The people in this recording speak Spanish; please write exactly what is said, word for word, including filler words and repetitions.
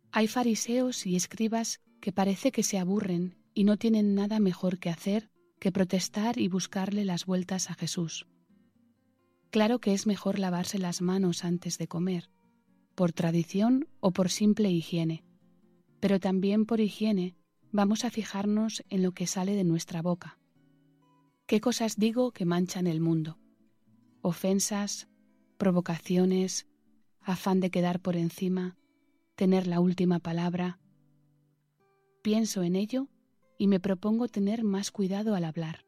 Hay fariseos y escribas que parece que se aburren y no tienen nada mejor que hacer que protestar y buscarle las vueltas a Jesús. Claro que es mejor lavarse las manos antes de comer, por tradición o por simple higiene, pero también por higiene vamos a fijarnos en lo que sale de nuestra boca. ¿Qué cosas digo que manchan el mundo? Ofensas, provocaciones, afán de quedar por encima, tener la última palabra. Pienso en ello y me propongo tener más cuidado al hablar.